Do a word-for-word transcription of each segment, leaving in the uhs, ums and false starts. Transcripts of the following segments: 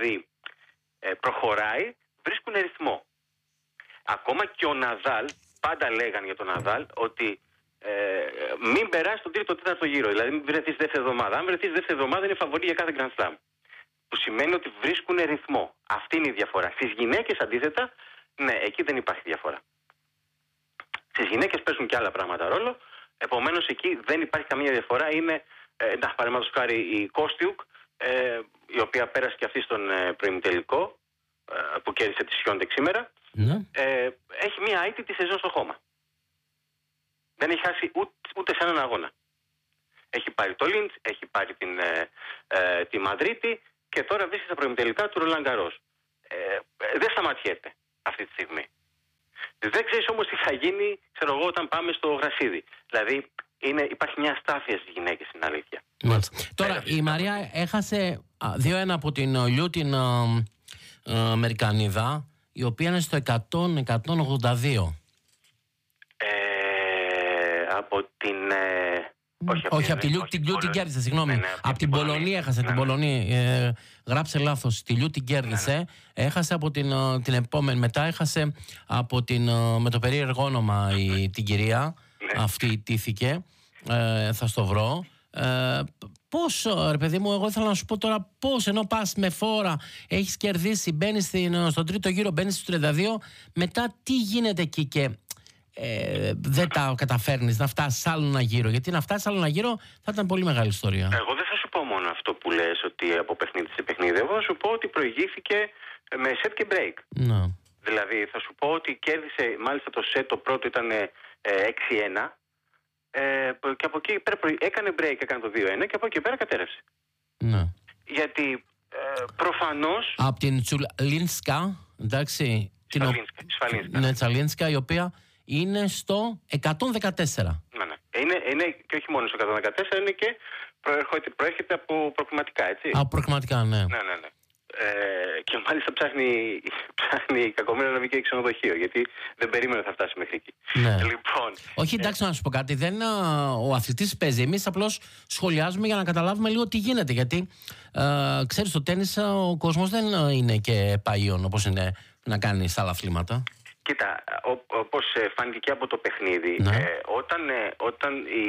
δηλαδή ε, προχωράει, βρίσκουν ρυθμό. Ακόμα και ο Ναδάλ, πάντα λέγανε για τον Ναδάλ ότι ε, μην περάσει τον τρίτο τέταρτο γύρο. Δηλαδή, μην βρεθεί δεύτερη εβδομάδα. Αν βρεθεί δεύτερη εβδομάδα, είναι φαβορί για κάθε Grand Slam. Που σημαίνει ότι βρίσκουν ρυθμό. Αυτή είναι η διαφορά. Στις γυναίκες, αντίθετα, ναι, εκεί δεν υπάρχει διαφορά. Στις γυναίκες παίζουν και άλλα πράγματα ρόλο. Επομένως, εκεί δεν υπάρχει καμία διαφορά. Είναι, ε, να, παραδείγματος χάρη, η Κόστιουκ, ε, η οποία πέρασε και αυτή στον ε, προημιτελικό, ε, που κέρδισε τη Σιόντεκ σήμερα. Ναι. Ε, έχει μία αίτητη σεζόν στο χώμα. Δεν έχει χάσει ούτε, ούτε σε έναν αγώνα. Έχει πάρει το Λίντς, έχει πάρει την, ε, ε, τη Μαδρίτη και τώρα βρίσκεται στα προημιτελικά του Ρολάν Γκαρός. Ε, ε, δεν σταματιέται αυτή τη στιγμή. Δεν ξέρεις όμως τι θα γίνει, ξέρω εγώ, όταν πάμε στο γρασίδι. Δηλαδή είναι, υπάρχει μια αστάθεια στις γυναίκες, στην αλήθεια. Μάλιστα. Τώρα η Μαρία έχασε δύο ένα από την Λιού, την ε, ε, Αμερικανίδα, η οποία είναι στο εκατό εκατόν ογδόντα δύο. Ε, από την... Ε, όχι, όχι, από τη Λιού την, την κέρδισε, συγγνώμη. Ναι, ναι, από, από την Πολωνία έχασε, ναι, την Πολωνία. Ε, γράψε λάθος. Τη Λιού την κέρδισε. Ναι, ναι. Έχασε από την, την επόμενη. Μετά έχασε από την, με το περίεργο όνομα η, την κυρία. Ναι. Αυτή τύθηκε. Ε, θα στο βρω. Ε, πώς, ρε παιδί μου, εγώ ήθελα να σου πω τώρα πώς, ενώ πας με φόρα, έχεις κερδίσει, μπαίνεις στον τρίτο γύρο, μπαίνεις στους τριάντα δύο, μετά τι γίνεται εκεί και ε, δεν τα καταφέρνεις να φτάσεις σε άλλο ένα γύρο? Γιατί να φτάσεις σε άλλο ένα γύρο θα ήταν πολύ μεγάλη ιστορία. Εγώ δεν θα σου πω μόνο αυτό που λες, ότι από παιχνίδι σε παιχνίδι. Εγώ θα σου πω ότι προηγήθηκε με set και break. Να. Δηλαδή θα σου πω ότι κέρδισε, μάλιστα το set το πρώτο ήταν ε, έξι ένα. Ε, και από εκεί πέρα έκανε break, έκανε το δύο ένα και από εκεί πέρα κατέρευσε. Ναι. Γιατί ε, προφανώς... Από την Τσουλίνσκα, εντάξει... Τσαλίνσκα, την... Ναι, Τσαλίνσκα, η οποία είναι στο εκατόν δεκατέσσερα. Ναι, ναι. Είναι, είναι και όχι μόνο στο εκατόν δεκατέσσερα, είναι και προέρχεται, προέρχεται από προκριματικά, έτσι. Από προκριματικά, ναι. Ναι, ναι, ναι. Ε, και μάλιστα ψάχνει, ψάχνει κακομοίρα να βγει και ξενοδοχείο, γιατί δεν περίμενε θα φτάσει μέχρι εκεί. Ναι. Λοιπόν, όχι, εντάξει, ε... να σου πω κάτι. Δεν, ο αθλητής παίζει. Εμείς απλώς σχολιάζουμε για να καταλάβουμε λίγο τι γίνεται. Γιατί ε, ξέρεις, στο τένις ο κόσμος δεν είναι και παΐων όπως είναι να κάνει στα άλλα αθλήματα. Κοίτα, όπως φάνηκε και από το παιχνίδι, ναι. ε, όταν, ε, όταν η,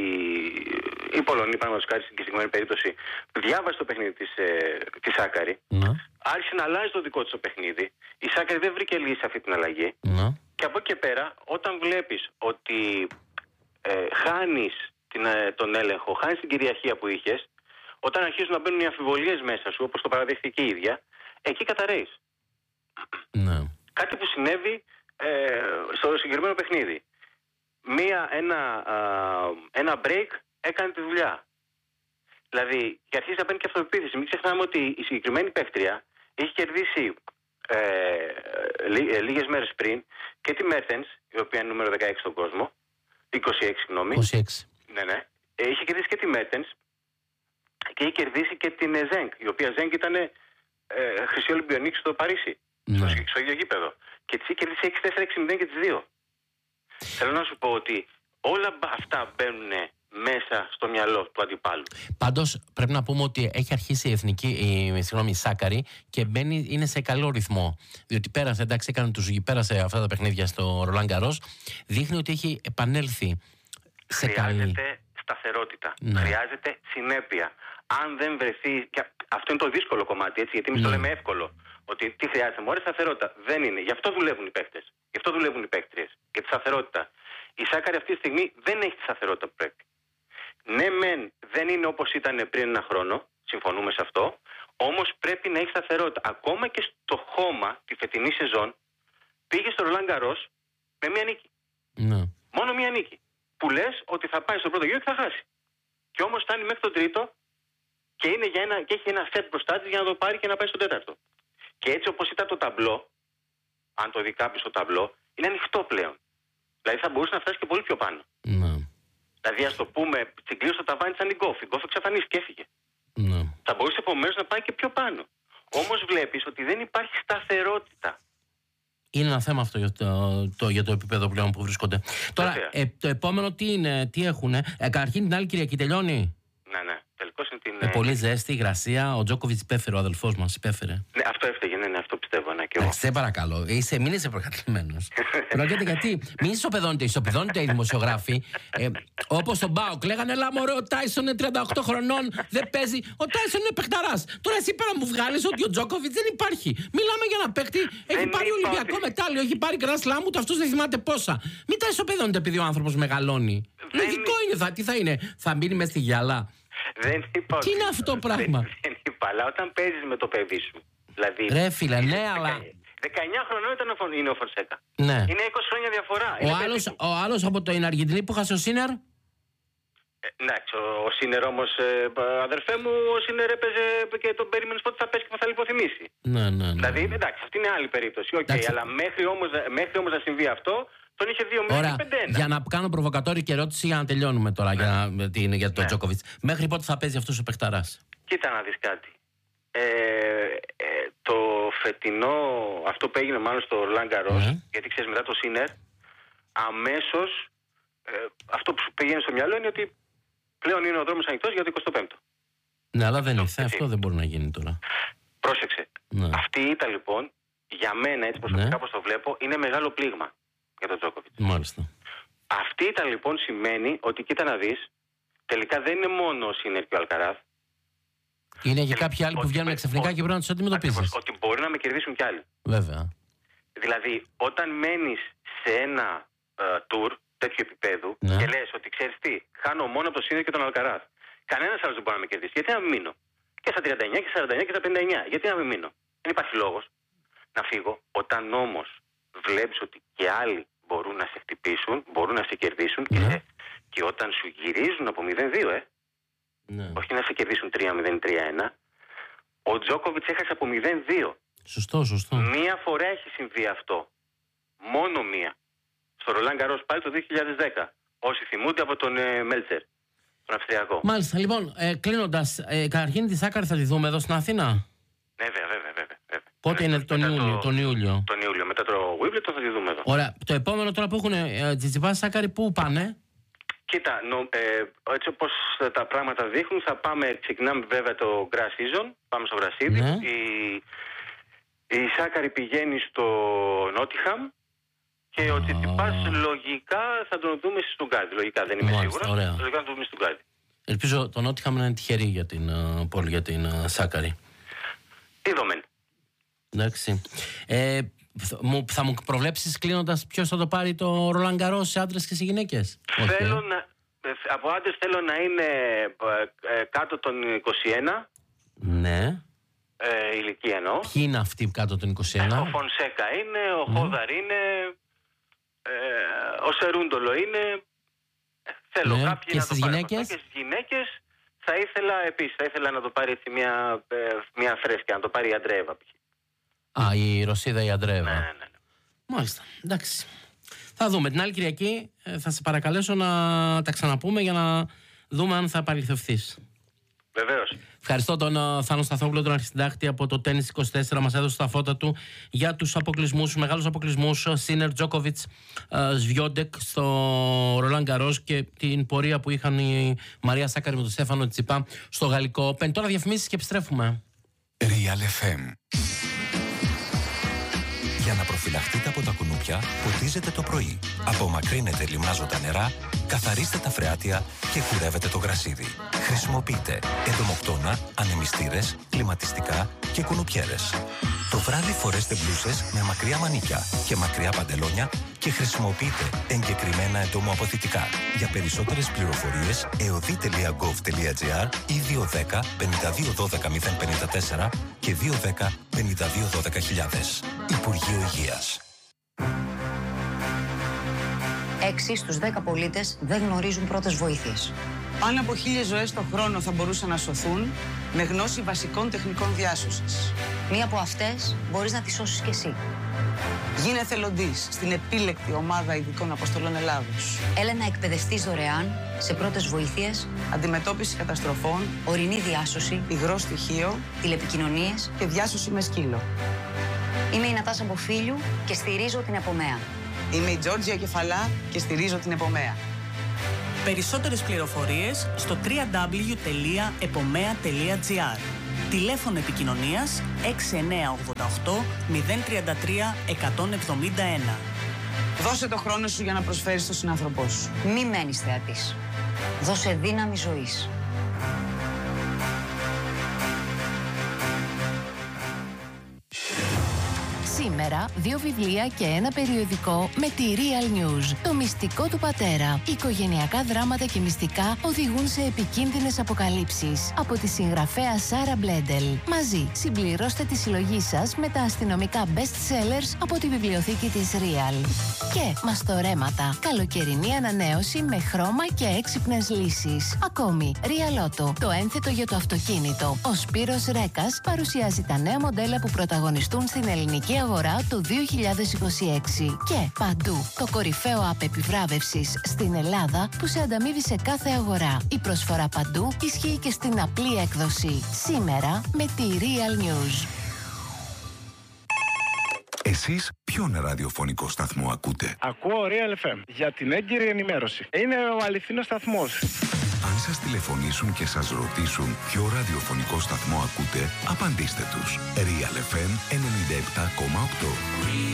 η Πολωνία, παραδείγματος χάρη στην συγκεκριμένη περίπτωση, διάβασε το παιχνίδι της, ε, της Σάκαρη, ναι. άρχισε να αλλάζει το δικό της το παιχνίδι. Η Σάκαρη δεν βρήκε λύση σε αυτή την αλλαγή. Ναι. Και από εκεί και πέρα, όταν βλέπεις ότι ε, χάνεις την, ε, τον έλεγχο, χάνεις την κυριαρχία που είχες, όταν αρχίζουν να μπαίνουν οι αμφιβολίες μέσα σου, όπως το παραδέχθηκε η ίδια, εκεί καταραίεις. Ναι. Κάτι που συνέβη Ε, στο συγκεκριμένο παιχνίδι. Μία, ένα, α, ένα break έκανε τη δουλειά. Δηλαδή, και αρχίζει να παίρνει και αυτοπεποίθηση. Μην ξεχνάμε ότι η συγκεκριμένη παίκτρια έχει κερδίσει ε, λί, ε, λίγες μέρες πριν και τη Μέρτενς, η οποία είναι νούμερο δεκαέξι στον κόσμο, είκοσι έξι, συγγνώμη. είκοσι έξι. Ναι, ναι. Ε, είχε κερδίσει και τη Μέρτενς και είχε κερδίσει και την Ζέγκ, η οποία Ζέγκ ήταν ε, χρυσή Ολυμπιονίκη στο Παρίσι, ναι. στο, στο ίδιο γήπεδο. Και της κέρδισε έξι τέσσερα έξι μηδέν και τις δύο. Θέλω να σου πω ότι όλα αυτά μπαίνουν μέσα στο μυαλό του αντιπάλου. Πάντως πρέπει να πούμε ότι έχει αρχίσει η εθνική, η, συγγνώμη, η Σάκαρη και μπαίνει, είναι σε καλό ρυθμό. Διότι πέρασε, εντάξει, έκανε τους, πέρασε αυτά τα παιχνίδια στο Ρολάν Γκαρός. Δείχνει ότι έχει επανέλθει σε καλή. Χρειάζεται σταθερότητα. Ναι. Χρειάζεται συνέπεια. Αν δεν βρεθεί. Και αυτό είναι το δύσκολο κομμάτι, έτσι, γιατί εμείς ναι. το λέμε εύκολο. Ότι τι χρειάζεται, μωρέ, σταθερότητα. Δεν είναι. Γι' αυτό δουλεύουν οι παίκτες. Γι' αυτό δουλεύουν οι παίκτριες. Για τη σταθερότητα. Η Σάκαρη αυτή τη στιγμή δεν έχει τη σταθερότητα που πρέπει. Ναι, μεν δεν είναι όπως ήταν πριν ένα χρόνο. Συμφωνούμε σε αυτό. Όμως πρέπει να έχει σταθερότητα. Ακόμα και στο χώμα τη φετινή σεζόν πήγε στο Ρολάν Γκαρός με μία νίκη. Ναι. Μόνο μία νίκη. Που λες ότι θα πάει στο πρώτο γύρο και θα χάσει. Και όμως φτάνει μέχρι τον τρίτο και, είναι για ένα, και έχει ένα σετ μπροστά της για να το πάρει και να πάει στον τέταρτο. Και έτσι όπως ήταν το ταμπλό, αν το δει κάποιος το ταμπλό, είναι ανοιχτό πλέον. Δηλαδή θα μπορούσε να φτάσει και πολύ πιο πάνω. Ναι. Δηλαδή ας το πούμε, στην κλήρωση στο ταβάνι ήταν η Γκόφ. Η Γκόφ εξαφανίστηκε και έφυγε. Ναι. Θα μπορούσε επομένως να πάει και πιο πάνω. Όμως βλέπεις ότι δεν υπάρχει σταθερότητα. Είναι ένα θέμα αυτό για το, το, για το επίπεδο πλέον που βρίσκονται. Τώρα, ε, το επόμενο τι είναι, τι έχουνε. Ε, καταρχήν την άλλη Κυριακή τελειώνει. Ναι, ναι. Τελικώς είναι την. Με πολύ ζέστη, υγρασία. Ο Τζόκοβιτς υπέφερε, ο αδελφός μας υπέφερε. Ναι, αυτό έφταιγε, ναι, ναι, αυτό πιστεύω. Ναι, και εγώ. Σε παρακαλώ, είσαι, μην είσαι προκατηλημένος. Πρόκειται γιατί μην ισοπεδώνετε, ισοπεδώνετε οι δημοσιογράφοι. Ε, όπως τον Μπάουκ λέγανε, έλα μωρέ, ο Τάισον είναι τριάντα οκτώ χρονών, δεν παίζει. Ο Τάισον είναι παιχταράς. Τώρα εσύ πέρα μου βγάλεις ότι ο Τζόκοβιτς δεν υπάρχει. Μιλάμε για ένα παίκτη, έχει πάρει Ολυμπιακό μετάλλιο, έχει πάρει Grand Slam, ούτε αυτός δεν θυμάται πόσα. Μην τα ισοπεδώνετε επειδή ο άνθρωπος μεγαλώνει. Δεν Λογικό είναι, θα, τι θα είναι, θα μπει μες στη γυαλά. Δεν είπα. Τι είναι αυτό το πράγμα. Δεν, δεν είπα, αλλά όταν παίζεις με το παιδί σου. Δηλαδή, ρε φίλε, ναι, αλλά. δεκαεννιά χρονών ήταν ο, είναι ο Φονσέκα. Ναι. Είναι είκοσι χρόνια διαφορά. Ο άλλος, ο άλλος από το Αργεντινή που χάσε ο Σίνερ. Ε, εντάξει, ο, ο Σίνερ όμως, ε, αδερφέ μου, ο Σίνερ έπαιζε και τον περίμενες πότε θα πέσει και θα λιποθυμήσει. Ναι, ναι, ναι. Δηλαδή, εντάξει, αυτή είναι άλλη περίπτωση. Οκ, okay, αλλά μέχρι όμως, μέχρι όμως να συμβεί αυτό, τον είχε δύο μήνες και πέντε ένα. Για να κάνω προβοκατόρικη ερώτηση για να τελειώνουμε τώρα ναι. για, για, για τον ναι. Τζόκοβιτς. Μέχρι πότε θα παίζει αυτός ο παιχταράς? Κοίτα να δεις κάτι. Ε, ε, το φετινό, αυτό που έγινε μάλλον στο Ρολάν Γκαρός, ναι. γιατί ξέρεις μετά το Σίνερ, αμέσως ε, αυτό που σου πήγαινε στο μυαλό είναι ότι πλέον είναι ο δρόμος ανοιχτός για το εικοστό πέμπτο. Ναι, αλλά δεν ήρθε. Αυτό δεν μπορεί να γίνει τώρα. Πρόσεξε. Ναι. Αυτή η ήττα λοιπόν, για μένα έτσι προσωπικά ναι. πως το βλέπω, είναι μεγάλο πλήγμα για τον Τζόκοβιτς. Μάλιστα. Αυτή η ήττα λοιπόν σημαίνει ότι κοίτα να δεις, τελικά δεν είναι μόνο ο Σίνερ και ο Αλκαράθ. Είναι και κάποιοι άλλοι που βγαίνουν ξαφνικά και πρέπει να τους αντιμετωπίσεις. Ότι μπορεί να με κερδίσουν κι άλλοι. Βέβαια. Δηλαδή, όταν μένεις σε ένα τουρ uh, τέτοιου επίπεδου ναι. και λες ότι ξέρεις τι, χάνω μόνο από το Σίνερ και τον Αλκαράθ. Κανένας άλλος δεν μπορεί να με κερδίσει. Γιατί να μην μείνω? Και στα τριάντα εννιά και στα σαράντα εννιά και στα πενήντα εννιά. Γιατί να μην μείνω? Δεν υπάρχει λόγος να φύγω. Όταν όμως βλέπεις ότι και άλλοι μπορούν να σε χτυπήσουν, μπορούν να σε κερδίσουν ναι. και, σε, και όταν σου γυρίζουν από μηδέν δύο, ε. Ναι. Όχι να σε κερδίσουν τρία μηδέν τρία ένα. Ο Τζόκοβιτς έχασε από μηδέν δύο. Σωστό, σωστό. Μία φορά έχει συμβεί αυτό. Μόνο μία. Στο Ρολάν Γκαρός πάλι το δύο χιλιάδες δέκα. Όσοι θυμούνται από τον ε, Μέλτσερ, τον Αυστριακό. Μάλιστα. Λοιπόν, ε, κλείνοντας, ε, καταρχήν τη Σάκαρη θα τη δούμε εδώ στην Αθήνα. Ναι, βέβαια, βέβαια. βέβαια, βέβαια. Πότε είναι τον Ιούλιο, το, τον Ιούλιο. Τον Ιούλιο. Μετά το Wimbledon θα τη δούμε εδώ. Ωραία. Το επόμενο τώρα που έχουν ε, Τζιτσιπάς Σάκαρη, πού πάνε? Κοίτα, νο, ε, έτσι όπως τα πράγματα δείχνουν, θα πάμε, ξεκινάμε βέβαια το Grass Season, πάμε στο γρασίδι. Ναι. Η, η Σάκαρη πηγαίνει στο Νότιχαμ και ο Τσιτσιπάς λογικά θα τον δούμε στη Στουγκάρδη. Λογικά δεν είμαι σίγουρος. Λογικά θα τον δούμε στη Στουγκάρδη. Ελπίζω το Νότιχαμ να είναι τυχερή για την, uh, για την uh, Σάκαρη. Είδομεν. Εντάξει. Ε, θα μου προβλέψεις κλείνοντας ποιος θα το πάρει το Ρολάν Γκαρός σε άντρες και σε γυναίκες? Θέλω να, από άντρες θέλω να είναι ε, κάτω των είκοσι ένα. Ναι. Ε, ηλικία εννοώ. Ποιοι είναι αυτοί κάτω των είκοσι ένα? Ο Φονσέκα είναι, ο ναι. Χόδαρ είναι, ε, ο Σερούντολο είναι. Θέλω ναι. κάποιοι και να στις το γυναίκες? Και στις γυναίκες θα ήθελα επίσης, θα ήθελα να το πάρει έτσι μια, μια φρέσκια, να το πάρει η Αντρέεβα. Α, η Ρωσίδα η Αντρέεβα. Ναι, ναι, ναι. Μάλιστα, εντάξει. Θα δούμε. Την άλλη Κυριακή θα σε παρακαλέσω να τα ξαναπούμε για να δούμε αν θα επαληθευθείς. Βεβαίως. Ευχαριστώ τον uh, Θάνο Σταθόπουλο, τον αρχισυντάκτη από το Tennis είκοσι τέσσερα. Μας έδωσε τα φώτα του για τους αποκλεισμούς, τους μεγάλους αποκλεισμούς. Σίνερ, Τζόκοβιτς, Σβιόντεκ στο Ρολάν Γκαρός και την πορεία που είχαν η Μαρία Σάκαρη με τον Στέφανο Τσιπά στο Γαλλικό Open. Τώρα διαφημίσεις και επιστρέφουμε. Real εφ εμ. Για να προφυλαχτείτε από τα κουνούπια, ποτίζετε το πρωί. Απομακρύνετε λιμνάζοντα νερά, καθαρίστε τα φρεάτια και κουρεύετε το γρασίδι. Χρησιμοποιείτε εντομοκτώνα, ανεμιστήρες, κλιματιστικά και κουνουπιέρες. Το βράδυ φορέστε μπλούσες με μακριά μανίκια και μακριά παντελόνια και χρησιμοποιείτε εγκεκριμένα εντομοαποθητικά. Για περισσότερες πληροφορίες, εωδή τελεία γκοβ τελεία τζι άρ ή δύο δέκα πενήντα δύο δώδεκα μηδέν πενήντα τέσσερα και δύο δέκα πενήντα δύο δώδεκα χιλιάδες. Υπουργείο Υγείας. Έξι στους δέκα πολίτες δεν γνωρίζουν πρώτες βοήθειες. Πάνω από χίλιες ζωές το χρόνο θα μπορούσαν να σωθούν με γνώση βασικών τεχνικών διάσωσης. Μία από αυτές μπορείς να τη σώσεις κι εσύ. Γίνε εθελοντής στην επίλεκτη ομάδα ειδικών αποστολών Ελλάδος. Έλα να εκπαιδευτείς δωρεάν σε πρώτες βοήθειες, αντιμετώπιση καταστροφών, ορεινή διάσωση, υγρό στοιχείο, τηλεπικοινωνίες και διάσωση με σκύλο. Είμαι η Νατάσα Μποφίλιου και στηρίζω την Επομέα. Είμαι η Τζόρτζια Κεφαλά και στηρίζω την Επομέα. Περισσότερες πληροφορίες στο double-u double-u double-u τελεία επομέα τελεία τζι άρ. Τηλέφωνο επικοινωνίας έξι εννιά οκτώ οκτώ μηδέν τρία τρία εκατόν εβδομήντα ένα. Δώσε το χρόνο σου για να προσφέρεις στον συνάνθρωπό σου. Μη μένεις θεατής. Δώσε δύναμη ζωής. Σήμερα, δύο βιβλία και ένα περιοδικό με τη Real News. Το μυστικό του πατέρα. Οικογενειακά δράματα και μυστικά οδηγούν σε επικίνδυνες αποκαλύψεις. Από τη συγγραφέα Σάρα Μπλέντελ. Μαζί, συμπληρώστε τη συλλογή σας με τα αστυνομικά best sellers από τη βιβλιοθήκη της Real. Και μαστορέματα. Καλοκαιρινή ανανέωση με χρώμα και έξυπνες λύσεις. Ακόμη, Real Auto. Το ένθετο για το αυτοκίνητο. Ο Σπύρος Ρέκας παρουσιάζει τα νέα μοντέλα που πρωταγωνιστούν στην ελληνική αγορά το δύο χιλιάδες είκοσι έξι. Και παντού, το κορυφαίο app επιβράβευσης στην Ελλάδα που σε ανταμείβει σε κάθε αγορά. Η προσφορά παντού ισχύει και στην απλή έκδοση. Σήμερα με τη Real News. Εσείς ποιον ραδιοφωνικό σταθμό ακούτε? Ακούω Real εφ εμ για την έγκυρη ενημέρωση. Είναι ο αληθινός σταθμός. Αν σας τηλεφωνήσουν και σας ρωτήσουν ποιο ραδιοφωνικό σταθμό ακούτε, απαντήστε τους. Real εφ εμ ενενήντα επτά κόμμα οκτώ.